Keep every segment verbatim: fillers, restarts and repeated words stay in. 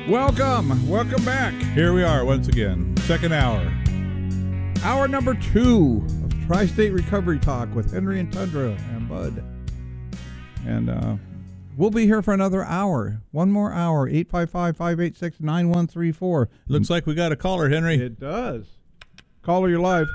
Welcome. Welcome back. Here we are once again. Second hour. Hour number two of Tri-State Recovery Talk with Henry and Tundra and Bud. And uh, we'll be here for another hour. One more hour. eight five five, five eight six, nine one three four. Looks like we got a caller, Henry. It does. Caller, you're live.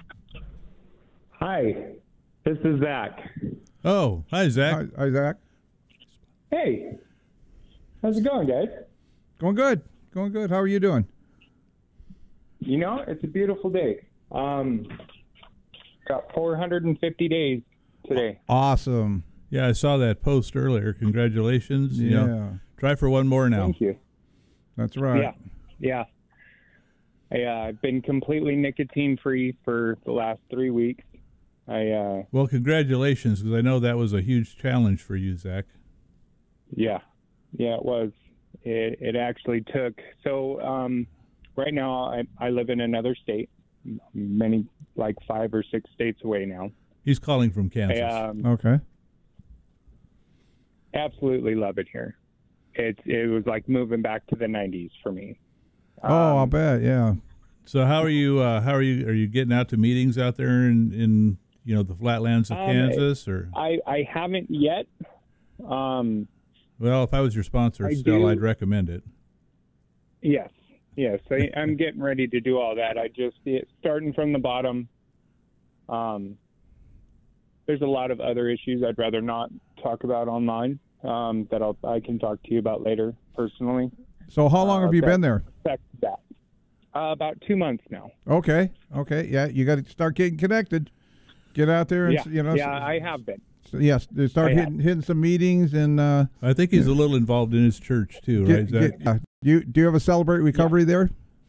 Hi. This is Zach. Oh, hi, Zach. Hi, hi, Zach. Hey. How's it going, guys? Going good. Going good. How are you doing? You know, it's a beautiful day. Um, got four hundred fifty days today. Awesome. Yeah, I saw that post earlier. Congratulations. Yeah. You know, try for one more now. Thank you. That's right. Yeah. Yeah. I, uh, I've been completely nicotine-free for the last three weeks. I uh, Well, congratulations, because I know that was a huge challenge for you, Zach. Yeah. Yeah, it was. It, it actually took. So um, right now I, I live in another state, many, like five or six states away now. He's calling from Kansas. I, um, Okay. absolutely love it here. It, it was like moving back to the nineties for me. Oh, I'll Um, bet. Yeah. So how are you? Uh, how are you? Are you getting out to meetings out there in, in you know the flatlands of Um, Kansas? Or I, I haven't yet. Um, well, if I was your sponsor, I still, do- I'd recommend it. yes, yes. I, I'm getting ready to do all that. I just it, starting from the bottom. Um, there's a lot of other issues I'd rather not talk about online. Um, that I'll, I can talk to you about later personally. So how long Uh, have you that- been there? Affect that. Uh, about two months now. Okay. Okay. Yeah, you got to start getting connected. Get out there and Yeah, s- you know. yeah, s- I have been. s- yes, they start I hitting hitting some meetings and uh, I think he's a little involved in his church too, right, get, Zach? get, uh, do you do you have a Celebrate Recovery there?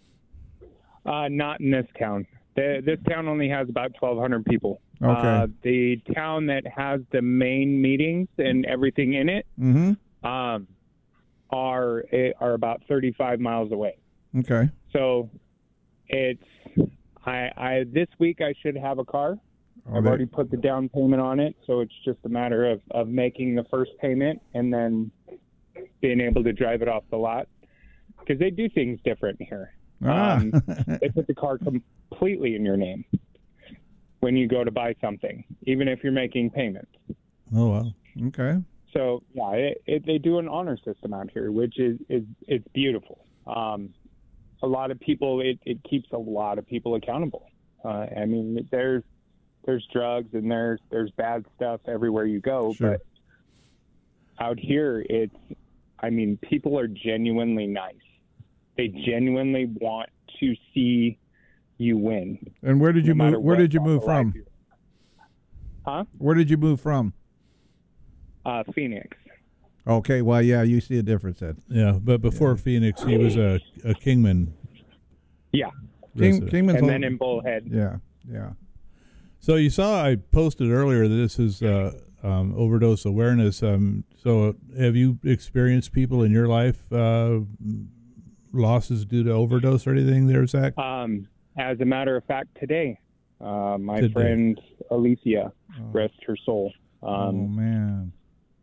Uh, not in this town. The, this town only has about twelve hundred people. Okay. Uh, the town that has the main meetings and everything in it Mm-hmm. um, are are about thirty-five miles away. Okay. So it's I, I this week I should have a car. Oh, I've there- already put the down payment on it, so it's just a matter of, of making the first payment and then being able to drive it off the lot. Because they do things different here. Ah. Um, they put the car completely in your name when you go to buy something, even if you're making payments. Oh wow. Okay. So yeah, it, it, they do an honor system out here, which is is it's beautiful. Um, a lot of people, it, it keeps a lot of people accountable. Uh, I mean, there's there's drugs and there's there's bad stuff everywhere you go, Sure. but out here, it's I mean, people are genuinely nice. They genuinely want to see you win. And where did you no matter move? Where what did you walk move of life from? you're in. Huh? Where did you move from? Uh, Phoenix. Okay. Well, yeah, you see a difference then. Yeah, but before Phoenix, he was a, a Kingman Yeah. King, resident. Kingman's And a- then in Bullhead. Yeah. Yeah. So you saw I posted earlier that this is uh, um, overdose awareness. Um, so have you experienced people in your life uh, losses due to overdose or anything there, Zach? Um, as a matter of fact, today, uh, my Today. friend Alicia, rest her soul, um, oh man.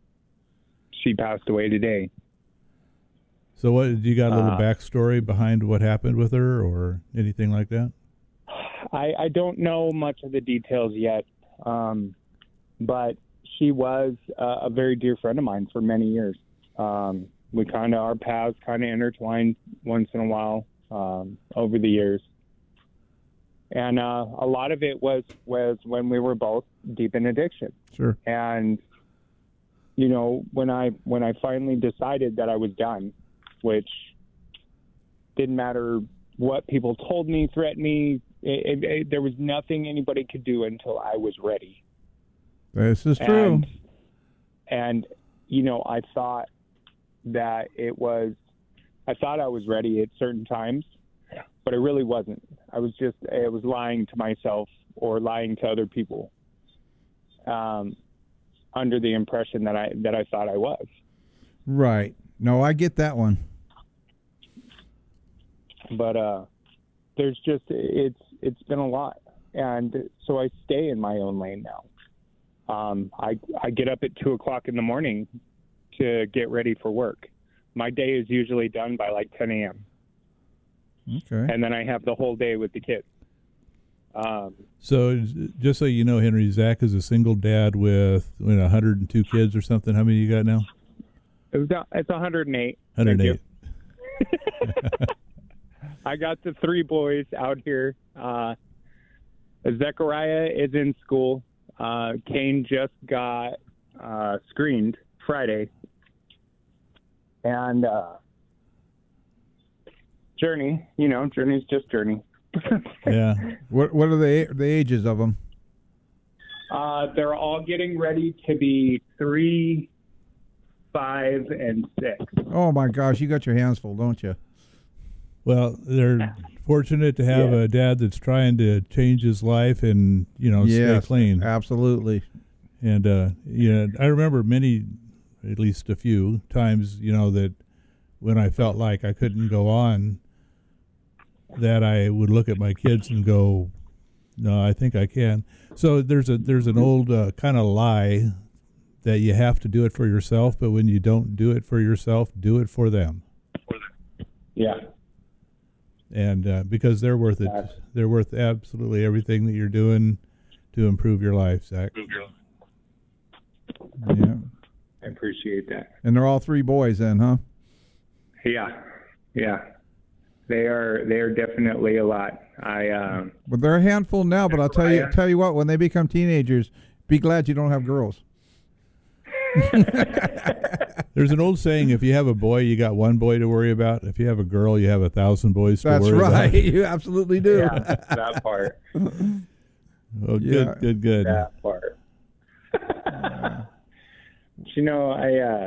she passed away today. So what, you got a little Uh, backstory behind what happened with her or anything like that? I, I don't know much of the details yet, um, but she was uh, a very dear friend of mine for many years. Um, we kind of, our paths kind of intertwined once in a while um, over the years. And uh, a lot of it was, was when we were both deep in addiction. Sure. And, you know, when I when I finally decided that I was done, which didn't matter what people told me, threatened me, it, it, it, there was nothing anybody could do until I was ready. This is true. And, and, you know, I thought that it was, I thought I was ready at certain times, but I really wasn't. I was just, I was lying to myself or lying to other people um, under the impression that I, that I thought I was. Right. No, I get that one. But uh, there's just, it's, it's been a lot. And so I stay in my own lane now. Um, I, I get up at two o'clock in the morning to get ready for work. my day is usually done by like ten a.m. Okay. And then I have the whole day with the kids. Um, So just so you know, Henry, Zach is a single dad with you know, one hundred two kids or something. How many you got now? it was, it's one hundred eight. one hundred eight. I got the three boys out here. Uh, Zechariah is in school. Uh, Kane just got uh, screened Friday. And uh, Journey, you know, Journey's just Journey. Yeah. What What are the the ages of them? Uh, they're all getting ready to be three, five, and six. Oh my gosh, you got your hands full, don't you? Well, they're fortunate to have Yeah. a dad that's trying to change his life and you know Yes, stay clean. absolutely. And uh, yeah, I remember many, at least a few times, you know, that when I felt like I couldn't go on, that I would look at my kids and go, "No, I think I can." So there's a there's an old uh, kind of lie that you have to do it for yourself, but when you don't do it for yourself, do it for them. Yeah. And uh, because they're worth it, Yes. they're worth absolutely everything that you're doing to improve your life, Zach. Yeah. I appreciate that. And they're all three boys then, huh? Yeah. Yeah. They are they are definitely a lot. I um Well, they're a handful now, but I'll tell you Zechariah. tell you what, when they become teenagers, be glad you don't have girls. There's an old saying: if you have a boy, you got one boy to worry about. If you have a girl, you have a thousand boys to That's worry right. about. You absolutely do. yeah, that part. Oh, good, Yeah. good, good. That part. You know, I uh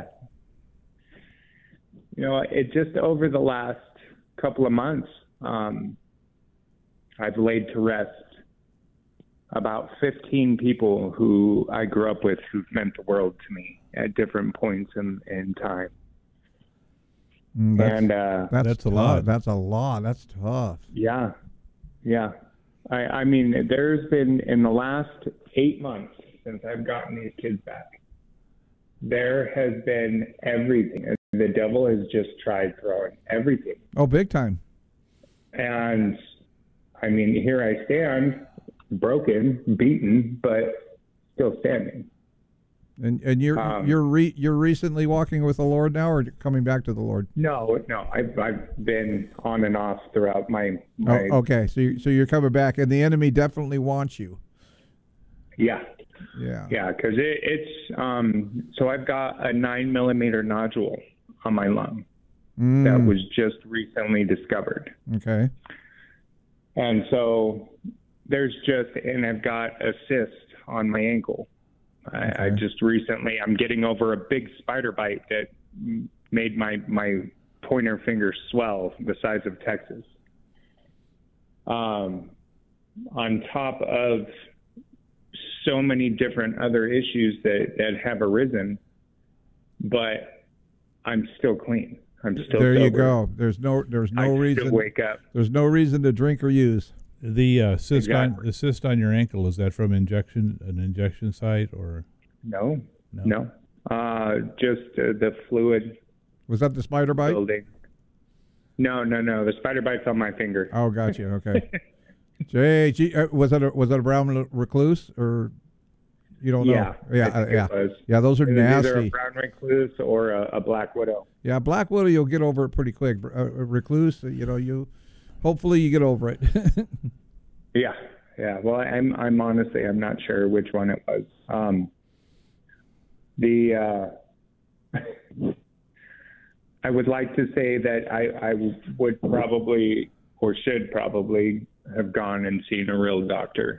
you know, it just over the last couple of months, um I've laid to rest about fifteen people who I grew up with who've meant the world to me at different points in, in time. Mm, that's, and uh, that's, That's a tough. lot. That's a lot. That's tough. yeah, yeah. I, I mean, there's been in the last eight months since I've gotten these kids back, there has been everything. The devil has just tried throwing everything. Oh, big time. And I mean, here I stand, broken, beaten, but still standing. And and you're Um, you're re, you're recently walking with the Lord now, or coming back to the Lord? No, no, I've I've been on and off throughout my. my Oh, okay, so you, so you're coming back, and the enemy definitely wants you. Yeah, Yeah. yeah, because it, it's um. So I've got a nine millimeter nodule on my lung Mm, that was just recently discovered, okay. and so there's just and I've got a cyst on my ankle. I, I Okay. just recently I'm getting over a big spider bite that made my my pointer finger swell the size of Texas. Um, on top of so many different other issues that, that have arisen, but I'm still clean. I'm still There you sober. go. There's no there's I no still reason wake up. there's no reason to drink or use. The uh, cyst on Exactly. the cyst on your ankle, is that from injection an injection site or No, no? no. Uh, just uh, the fluid Was that the spider bite? building. No, no, no. The spider bite's on my finger. Oh, got you. Okay. Jay, gee, uh, was that a, was that a brown recluse or you don't know? Yeah, yeah, I think uh, it yeah, was. yeah. Those are It was either a nasty. brown recluse or a, a black widow. Yeah, black widow, you'll get over it pretty quick. Uh, uh, recluse, uh, you know, you hopefully you get over it. Yeah, yeah. Well, I'm I'm honestly I'm not sure which one it was. Um, the uh, I would like to say that I I would probably or should probably have gone and seen a real doctor.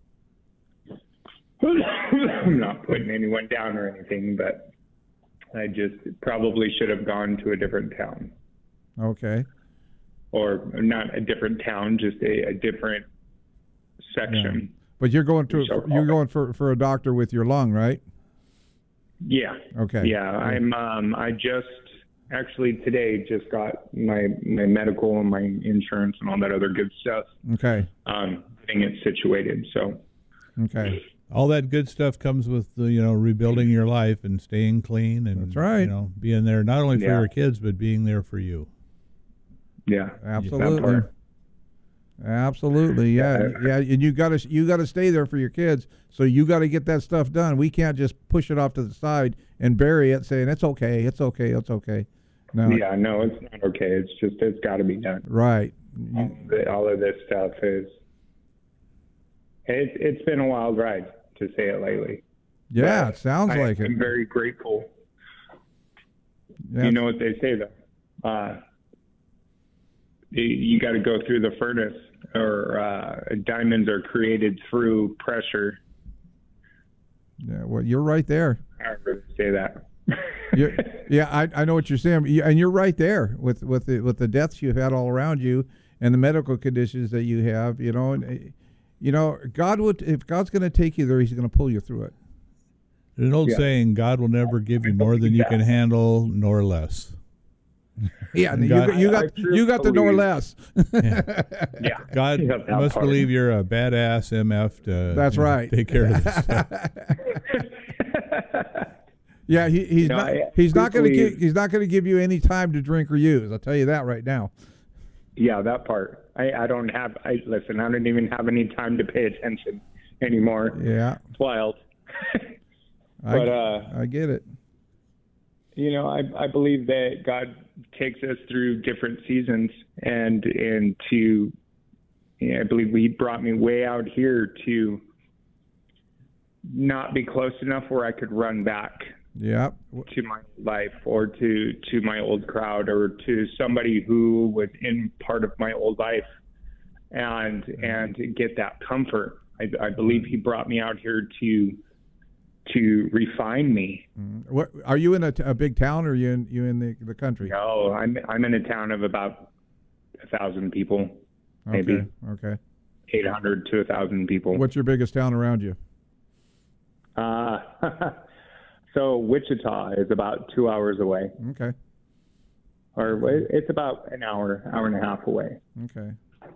I'm not putting anyone down or anything, but I just probably should have gone to a different town, Okay. or not a different town, just a, a different section. But you're going to So- you're going for for a doctor with your lung, right? Yeah. Okay. Yeah, I'm. Um, I just actually today just got my my medical and my insurance and all that other good stuff. Okay. Um, getting it situated. So Okay. all that good stuff comes with the, you know, rebuilding your life and staying clean and That's right. you know, being there not only for Yeah. your kids but being there for you. Yeah, Absolutely. that part. Absolutely, yeah, yeah, and you got to you got to stay there for your kids. So you got to get that stuff done. We can't just push it off to the side and bury it, saying it's okay, it's okay, it's okay. No, Yeah, no, it's not okay. It's just it's got to be done. right. All You, of, the, all of this stuff is it, it's been a wild ride, to say it lightly. yeah, But it sounds I, like it. I'm very grateful. Yeah. You know what they say though. Uh, you, you got to go through the furnace, or uh, diamonds are created through pressure. Yeah, well, you're right there. However they say that. You're, yeah, I, I know what you're saying, You- and you're right there with with the, with the deaths you've had all around you and the medical conditions that you have. You know, and uh, you know, God would if God's going to take you there, He's going to pull you through it. There's an old Yeah. saying, God will never give you more than you can handle, nor less. Yeah, and you, God- got- you got I truly you got the nor believe- less. Yeah. God Yeah, that must part. believe you're a badass M F to That's you know, right. take care of this stuff. Yeah, he, he's No, not. I- He's not going to truthfully- give. He's not going to give you any time to drink or use. I'll tell you that right now. Yeah, that part. I, I don't have. I listen. I don't even have any time to pay attention anymore. Yeah, It's wild. I, But, uh, I get it. you know, I I believe that God takes us through different seasons, and and to, you know, I believe He brought me way out here to not be close enough where I could run back Yeah, to my life, or to to my old crowd, or to somebody who was in part of my old life, and and get that comfort. I, I believe He brought me out here to to refine me. what are you in a, t- a big town or are you in you in the, the country? No, I'm I'm in a town of about a thousand people, maybe Okay, okay. eight hundred to a thousand people. What's your biggest town around you? Uh, so Wichita is about two hours away, Okay, or it's about an hour, hour and a half away. okay.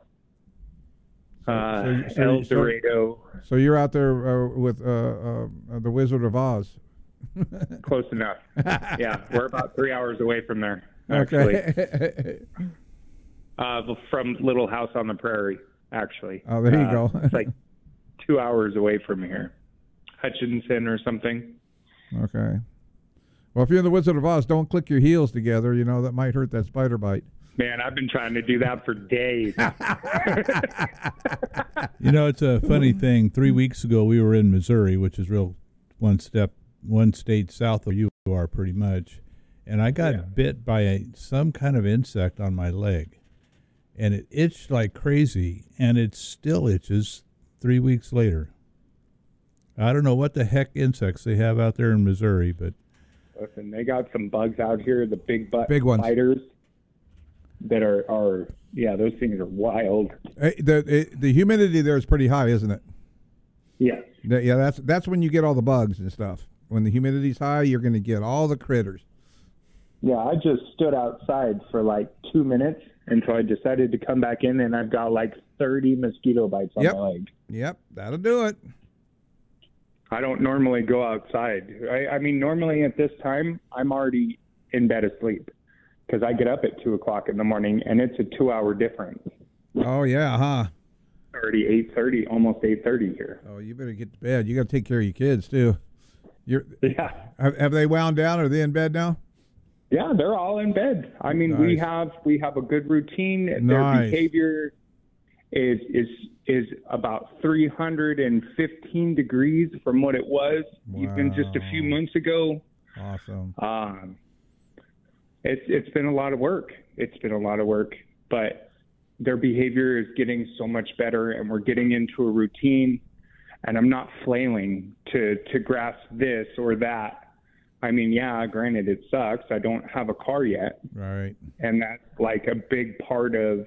Uh, so you- so El you- so- Dorado, So you're out there uh, with uh, uh, the Wizard of Oz. close enough. Yeah, we're about three hours away from there. Actually, Okay. uh, from Little House on the Prairie. Actually, Oh, there you Uh, go. It's like two hours away from here, Hutchinson or something. Okay. Well, if you're in the Wizard of Oz, don't click your heels together. You know that might hurt that spider bite. Man, I've been trying to do that for days. You know, it's a funny thing. Three weeks ago, we were in Missouri, which is real one step, one state south of you are pretty much. And I got Yeah. bit by a, some kind of insect on my leg. And it itched like crazy, and it still itches three weeks later. I don't know what the heck insects they have out there in Missouri, but Listen, they got some bugs out here, the big butt Big ones. spiders that are, are yeah, those things are wild. Hey, the it, the humidity there is pretty high, isn't it? Yes. That- Yeah, that's that's when you get all the bugs and stuff. When the humidity's high, you're going to get all the critters. Yeah, I just stood outside for like two minutes until I decided to come back in, and I've got like thirty mosquito bites on Yep. my leg. Yep, that'll do it. I don't normally go outside. I, I mean, normally at this time, I'm already in bed asleep because I get up at two o'clock in the morning, and it's a two-hour difference. Oh yeah, huh? Already eight thirty, almost eight thirty here. Oh, you better get to bed. You got to take care of your kids too. You're Yeah, have, have they wound down? Are they in bed now? yeah, they're all in bed. I mean, we Nice. have we have a good routine. Their Nice. behavior is is is about three hundred fifteen degrees from what it was even just a few Wow. months ago. Awesome. Um, it's it's been a lot of work. It's been a lot of work, but their behavior is getting so much better, and we're getting into a routine. And I'm not flailing to to grasp this or that. I mean, yeah, granted, it sucks. I don't have a car yet, Right. and that's like a big part of.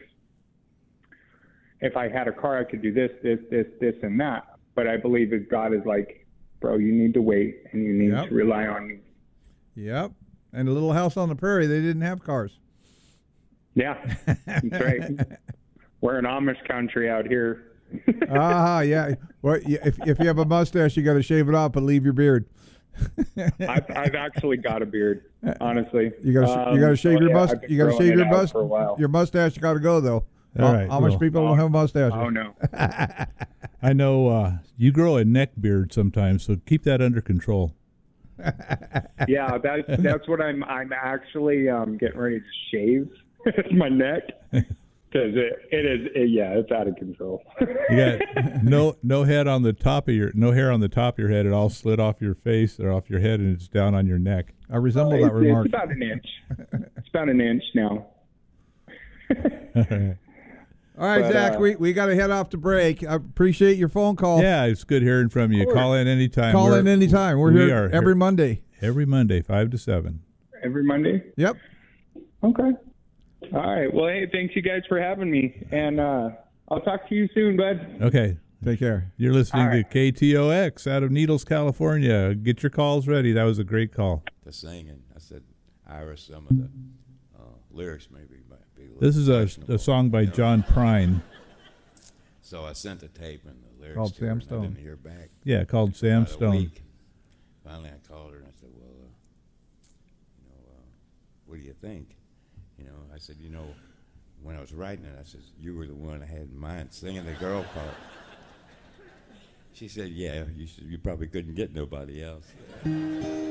If I had a car, I could do this, this, this, this, and that. But I believe that God is like, bro, you need to wait, and you need Yep. to rely on me. Yep. And a Little House on the Prairie, they didn't have cars. Yeah, that's right. We're in Amish country out here. Ah, yeah. Well, y- if if you have a mustache, you got to shave it off, but leave your beard. I've, I've actually got a beard, honestly. You got to Um, you got to shave so, your yeah, must I've been you got to growing shave it your out must for a while. your mustache got to go though. All how, right, how much well- people don't have mustaches? Oh no. I know uh, you grow a neck beard sometimes, so keep that under control. Yeah, that's that's what I'm I'm actually um, getting ready to shave. My neck, because it, it is it, yeah, it's out of control. You got no no head on the top of your no hair on the top of your head. It all slid off your face or off your head, and it's down on your neck. I resemble it's, that remark. it's about an inch. It's about an inch now. All right, But, Zach, uh, we, we got to head off to break. I appreciate your phone call. Yeah, it's good hearing from you. course. Call in anytime. Call We're- in anytime. We're we here are every here Monday. every Monday, five to seven. Every Monday. Yep. Okay. All right. Well, hey, thanks you guys for having me, and uh, I'll talk to you soon, bud. Okay. Take care. You're listening All right. to K T O X out of Needles, California. Get your calls ready. That was a great call. The singing. I said, Ira, some of the uh, lyrics maybe might be a little This is a, questionable, a song by you know. John Prine. So I sent the tape and the lyrics Called to her, Sam and Stone. I didn't hear back. Yeah, called Sam About a Stone. week. Finally, I called her and I said, well, uh, you know, uh, what do you think? You know, I said, you know, when I was writing it, I said, you were the one I had in mind singing the girl part. She said, yeah, you, should, you probably couldn't get nobody else.